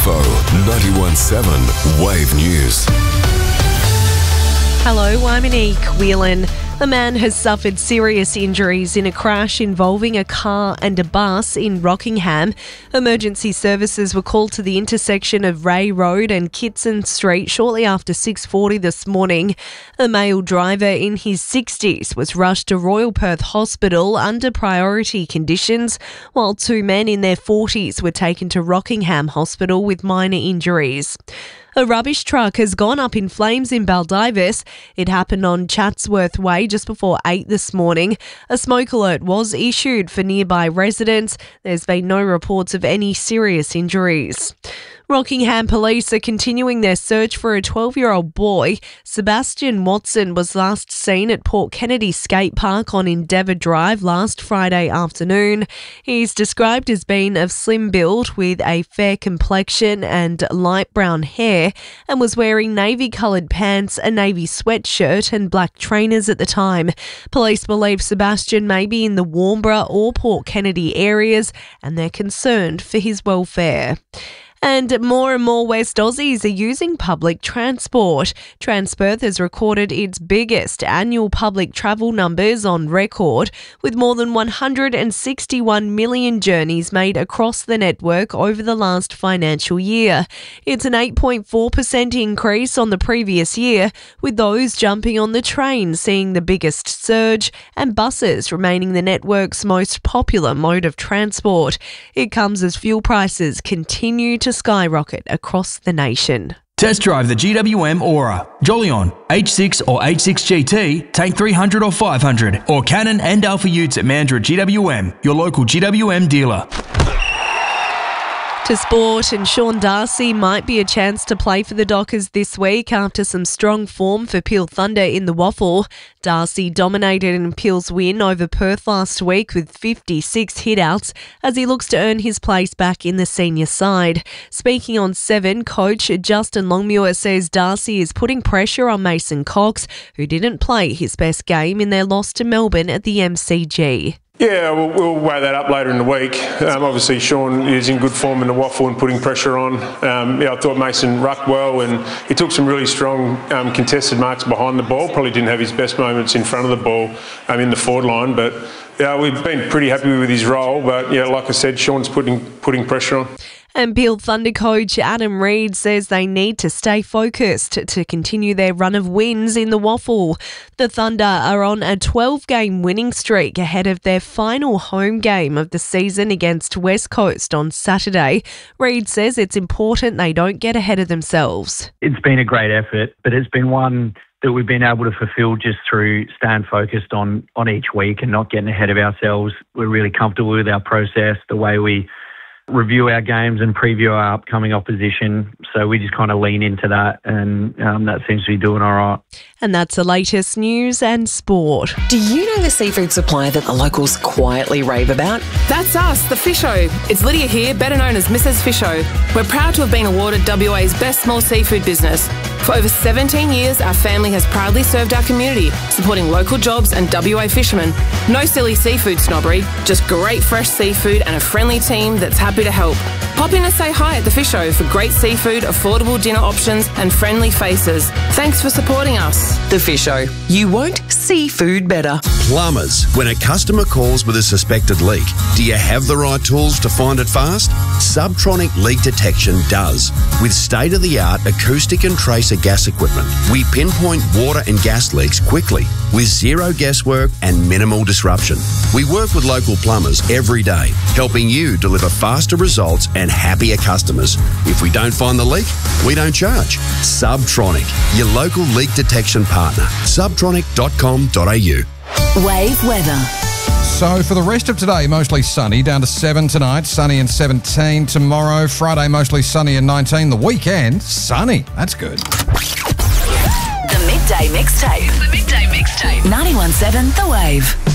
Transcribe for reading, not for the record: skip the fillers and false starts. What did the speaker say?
info. 91.7 Wave News. Hello, I'm Monique Whelan. A man has suffered serious injuries in a crash involving a car and a bus in Rockingham. Emergency services were called to the intersection of Ray Road and Kitson Street shortly after 6:40 this morning. A male driver in his 60s was rushed to Royal Perth Hospital under priority conditions, while two men in their 40s were taken to Rockingham Hospital with minor injuries. A rubbish truck has gone up in flames in Baldivis. It happened on Chatsworth Way just before 8 this morning. A smoke alert was issued for nearby residents. There's been no reports of any serious injuries. Rockingham police are continuing their search for a 12-year-old boy. Sebastian Watson was last seen at Port Kennedy Skate Park on Endeavour Drive last Friday afternoon. He's described as being of slim build with a fair complexion and light brown hair, and was wearing navy-coloured pants, a navy sweatshirt and black trainers at the time. Police believe Sebastian may be in the Warnbro or Port Kennedy areas, and they're concerned for his welfare. And more West Aussies are using public transport. Transperth has recorded its biggest annual public travel numbers on record, with more than 161 million journeys made across the network over the last financial year. It's an 8.4% increase on the previous year, with those jumping on the train seeing the biggest surge and buses remaining the network's most popular mode of transport. It comes as fuel prices continue to skyrocket across the nation. Test drive the GWM Aura, Jolion, H6 or H6 GT, Tank 300 or 500, or Canon and Alpha Utes at Mandurah GWM, your local GWM dealer. To sport, and Sean Darcy might be a chance to play for the Dockers this week after some strong form for Peel Thunder in the Waffle. Darcy dominated in Peel's win over Perth last week with 56 hitouts as he looks to earn his place back in the senior side. Speaking on 7, coach Justin Longmuir says Darcy is putting pressure on Mason Cox, who didn't play his best game in their loss to Melbourne at the MCG. Yeah, we'll weigh that up later in the week. Obviously, Sean is in good form in the Waffle and putting pressure on. I thought Mason rucked well, and he took some really strong contested marks behind the ball. Probably didn't have his best moments in front of the ball in the forward line, but we've been pretty happy with his role. But like I said, Sean's putting pressure on. And Peel Thunder coach Adam Reid says they need to stay focused to continue their run of wins in the Waffle. The Thunder are on a 12-game winning streak ahead of their final home game of the season against West Coast on Saturday. Reid says it's important they don't get ahead of themselves. It's been a great effort, but it's been one that we've been able to fulfil just through staying focused on each week and not getting ahead of ourselves. We're really comfortable with our process, the way we review our games and preview our upcoming opposition. So we just kind of lean into that, and that seems to be doing all right. And that's the latest news and sport. Do you know the seafood supplier that the locals quietly rave about? That's us, the Fisho. It's Lydia here, better known as Mrs. Fisho. We're proud to have been awarded WA's Best Small Seafood Business. For over 17 years, our family has proudly served our community, supporting local jobs and WA fishermen. No silly seafood snobbery, just great fresh seafood and a friendly team that's happy to help. Pop in and say hi at the Fisho for great seafood, affordable dinner options and friendly faces. Thanks for supporting us. The Fisho. You won't see food better. Plumbers, when a customer calls with a suspected leak, do you have the right tools to find it fast? Subtronic Leak Detection does. With state-of-the-art acoustic and tracer gas equipment, we pinpoint water and gas leaks quickly with zero guesswork and minimal disruption. We work with local plumbers every day, helping you deliver faster results and happier customers. If we don't find the leak, we don't charge. Subtronic, your local leak detection partner. Subtronic.com.au. Wave weather. So for the rest of today, mostly sunny, down to 7 tonight, sunny and 17 tomorrow. Friday, mostly sunny and 19. The weekend, sunny. That's good. The Midday Mixtape. 91.7 The Wave.